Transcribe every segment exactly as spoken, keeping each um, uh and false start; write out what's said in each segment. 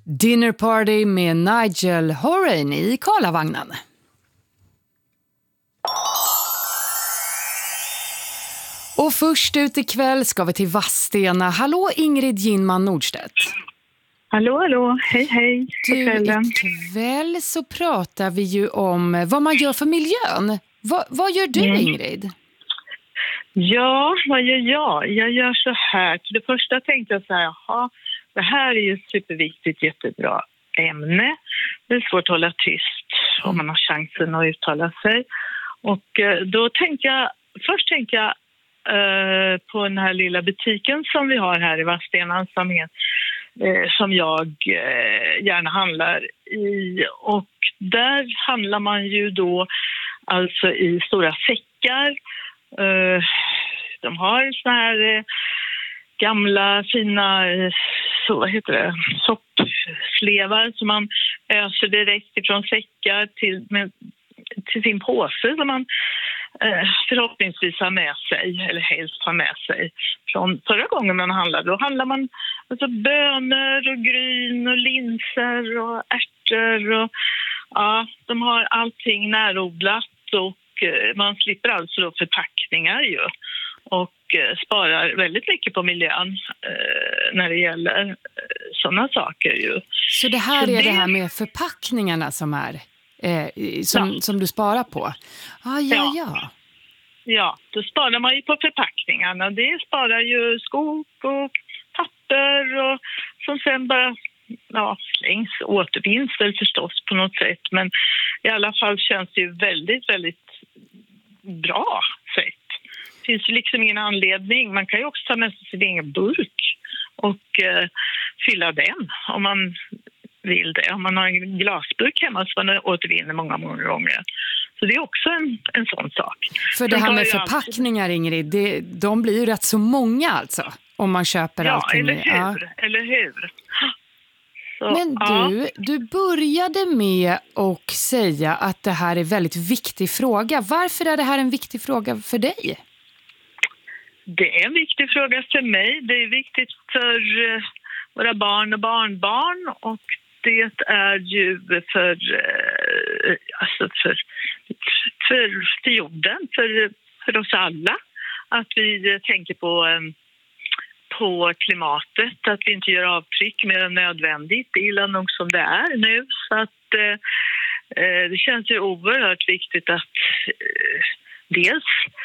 Dinner Party med Nigel Horan i Karlavagnen. Och först ut ikväll ska vi till Vadstena. Hallå Ingrid Ginman Nordstedt. Hallå, hallå. Hej, hej. Du, ikväll så pratar vi ju om vad man gör för miljön. Va, vad gör du, mm. Ingrid? Ja, vad gör jag? Jag gör så här. Till det första tänkte jag så här, jaha, det här är ju superviktigt, jättebra ämne. Det är svårt att hålla tyst om man har chansen att uttala sig. Och då tänkte jag, först tänkte jag eh, på den här lilla butiken som vi har här i Vadstena som, är, eh, som jag eh, gärna handlar i. Och där handlar man ju då alltså i stora säckar. Eh, de har så här... Eh, gamla fina eh, så vad heter det, soppslevar som man öser direkt ifrån säckar till, med, till sin påse som man eh, förhoppningsvis har med sig, eller helst har med sig från förra gången man handlade. Då handlar man alltså bönor och gryn och linser och ärtor och ja, de har allting närodlat och eh, man slipper alltså då förpackningar ju. Och sparar väldigt mycket på miljön eh, när det gäller eh, sådana saker ju. Så det här Så är det... det här med förpackningarna som är eh, som, ja. som du sparar på? Ah, ja, ja, ja. Ja, då sparar man ju på förpackningarna. Det sparar ju skog och papper och som sen bara ja, slängs, återvinns väl förstås på något sätt. Men i alla fall känns det ju väldigt, väldigt bra sätt. Det finns liksom ingen anledning. Man kan ju också ta med sig sin egen burk och eh, fylla den om man vill det. Om man har en glasburk hemma så man återvinner många, många gånger. Så det är också en, en sån sak. För det här med förpackningar, alltid... Ingrid, det, de blir ju rätt så många alltså om man köper ja, allting. Eller hur? Ja, eller hur? Så, Men ja. du, du började med att säga att det här är en väldigt viktig fråga. Varför är det här en viktig fråga för dig? Det är en viktig fråga för mig. Det är viktigt för uh, våra barn och barnbarn och det är ju för, uh, alltså för, för, för jorden, för, för oss alla. Att vi uh, tänker på, um, på klimatet, att vi inte gör avtryck mer än nödvändigt. Det är illa nog som det är nu. Så att uh, uh, det känns ju oerhört viktigt att uh, dels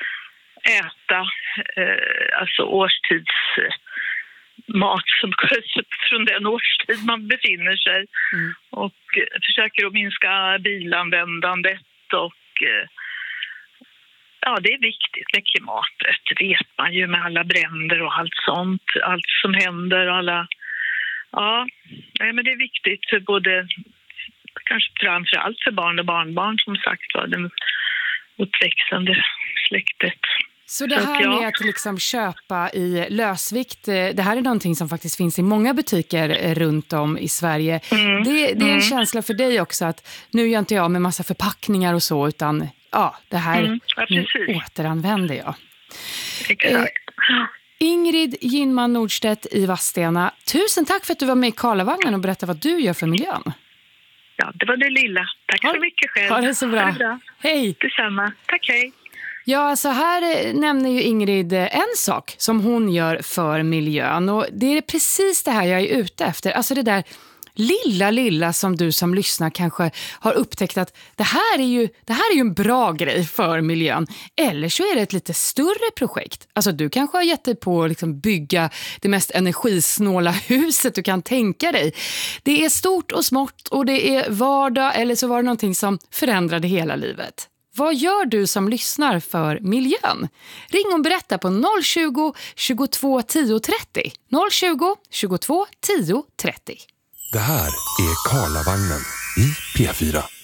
äta eh, alltså årstidsmat som från den årstid man befinner sig mm. och eh, försöker att minska bilanvändandet och eh, ja, det är viktigt med klimatet, det vet man ju med alla bränder och allt sånt, allt som händer och alla ja, nej, men det är viktigt för både kanske framförallt för barn och barnbarn som sagt var det uppväxande släktet. Så det här med att liksom köpa i lösvikt, det här är någonting som faktiskt finns i många butiker runt om i Sverige. Mm. Det, det är en mm. känsla för dig också att nu gör inte jag med massa förpackningar och så, utan ja, det här mm. ja, nu återanvänder jag. Exakt. Eh, Ingrid Ginman Nordstedt i Vadstena, tusen tack för att du var med i Karlavagnen och berättade vad du gör för miljön. Ja, det var det lilla. Tack ha, så mycket själv. Ha det så bra. Ha det bra. Hej. Detsamma. Tack, hej. Ja, så här nämner ju Ingrid en sak som hon gör för miljön. Och det är precis det här jag är ute efter. Alltså det där lilla, lilla som du som lyssnar kanske har upptäckt att det här är ju, det här är ju en bra grej för miljön. Eller så är det ett lite större projekt. Alltså du kanske har gett dig på att liksom bygga det mest energisnåla huset du kan tänka dig. Det är stort och smått och det är vardag eller så var det någonting som förändrade hela livet. Vad gör du som lyssnar för miljön? Ring och berätta på noll tjugo, tjugotvå, tio, trettio. noll tjugo, tjugotvå, tio, trettio. Det här är Karlavagnen i P fyra.